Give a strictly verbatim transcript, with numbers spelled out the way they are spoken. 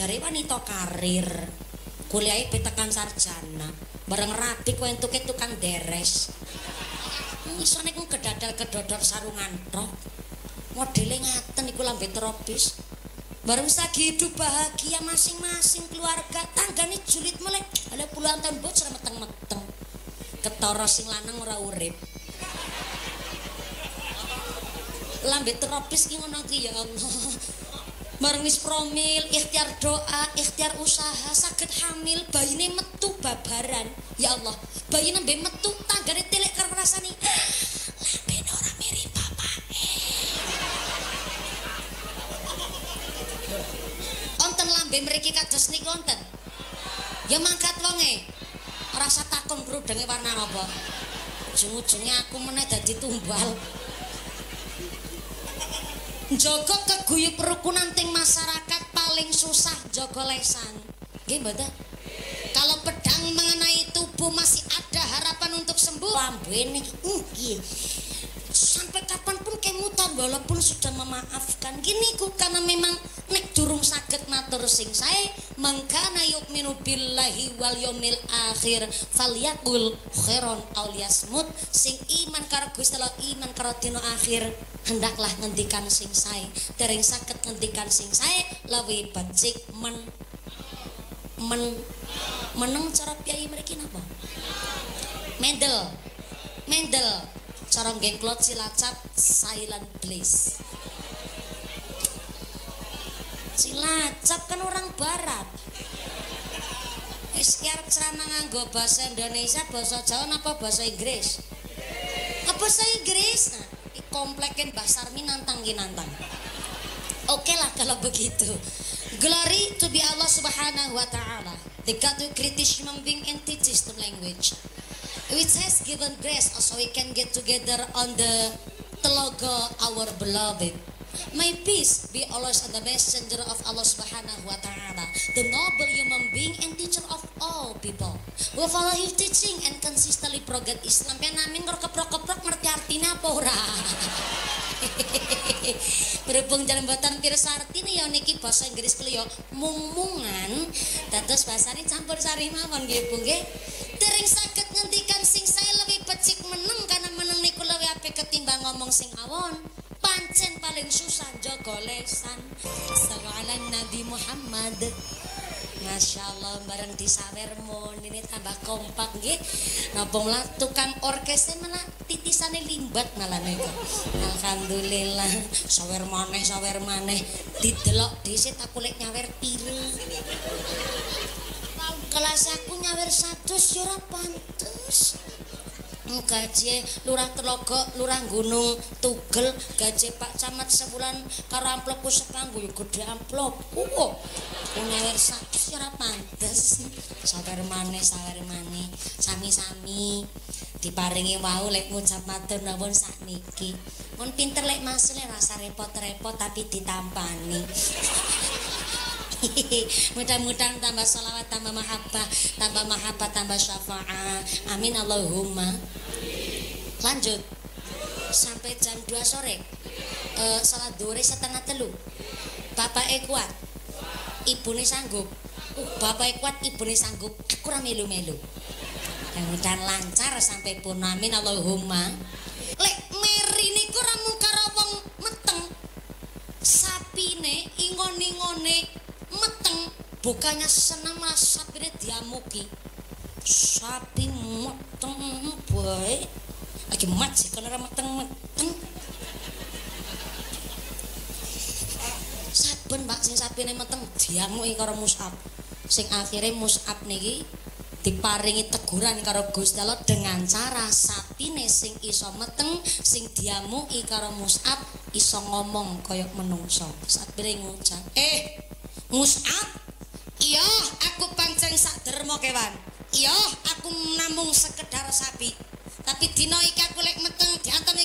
jare wanita karir kuliahe tekan sarjana bareng rabi kowe entuke tukang deres isone ku kedadal kedodor sarungan tok modele ngaten iku lambe tropis bareng lagi hidup bahagia masing-masing keluarga tanggane julid melek ada puluhan tahun bocor meteng-meteng ketara sing lanang ora urip lambe tropis ki ngono ki ya Allah bareng wis promil ikhtiar doa ikhtiar usaha saged hamil bayine metu babaran ya Allah bayi nembe metu tanggane tilik karo rasane lambe ora mirip bapake onten lambe mriki kados niku onten ya mangkat wonge ora usah takon grudenge warna apa ujung-ujunge aku meneh dadi tumbal Jogo keguyub kerukunan ting masyarakat paling susah jogo lesan. Nggih mboten? Kalau pedang mengenai tubuh masih ada harapan untuk sembuh. Lambene nggih. Sampai kapanpun kemutan walaupun sudah memaafkan. Gini ku karena memang nek durung saged matur sing sae mangkana yu'minu billahi wal yaumil akhir falyaqul khairon aw liyasmut sing iman karo Gusti Allah iman karo dina akhir hendaklah ngendikan sing sae dereng saged ngendikan sing sae lawi becik men men meneng cara piyai mriki napa mendel mendel cara ngengklot Cilacap silent bliss Cilacap kan orang barat wis ki arep ceramah nganggo bahasa Indonesia bahasa Jawa apa bahasa Inggris apa bahasa Inggris nah komplekin Mbah Sarmi nantang ki nantang oke lah kalau begitu glory to be Allah subhanahu wa ta'ala the God who created human being and teaches the language which has given grace so we can get together on the telogo our beloved. May peace be always on the messenger of Allah subhanahu wa ta'ala, the noble human being and teacher of all people who follow his teaching and consistently progress Islam. Yang namin karo keprok-keprok ngerti artinya apa ora? Berhubung jalan buatan pirsa artine ya niki bahasa Inggris kuwi ya mung-mungan dados basane campur sari mawon nggih Bu nggih. Dereng saged ngendikan sing sae luwih becik meneng karena meneng niku luwih apik ketimbang ngomong sing awon. Pancen paling susah jaga lesan. Sallallahu Nabi Muhammad. Masya Allah bareng disawermon ini tambah kompak nggih. Napa malah tukang orkesnya malah titisane limbat malah niku. Alhamdulillah sawer maneh sawer maneh didelok dhisik aku lek nyawer pire. Kelas aku nyawer satus ya ora pantes. Gaji lurah Telogo, lurah Gunung Tugel, gaji Pak Camat sebulan karo amplopku sepanggu ya gede amplopku kok nyawer satus ya ora pantes sawer maneh sawer maneh sami-sami diparingi wau lek ngucap matur nuwun sakniki mun pinter lek masule rasa repot-repot tapi ditampani mudah-mudahan tambah sholawat tambah mahabbah tambah mahabbah tambah syafaat amin Allahumma lanjut sampai jam dua sore uh, salat duhur setengah telu bapake kuat ibune sanggup uh, bapake kuat ibune sanggup aku ora melu-melu mudah-mudahan lancar sampai pun amin Allahumma lek meri niku ora mung karo wong meteng sapine ingon-ingone meteng bukannya senang malah sapine diamuki sapi meteng bae lagi mat sih kan ora meteng-meteng saben Pak sing sapine meteng diamuki karo Mus'ab sing akhire Mus'ab niki diparingi teguran karo Gusti Allah dengan cara sapine sing iso meteng sing diamuki karo Mus'ab iso ngomong kaya menungso sapine ngucap eh Mus'ab, iya aku pancen sak derma kewan. Iya aku namung sekedar sapi. Tapi dina iki aku lek meteng dianteni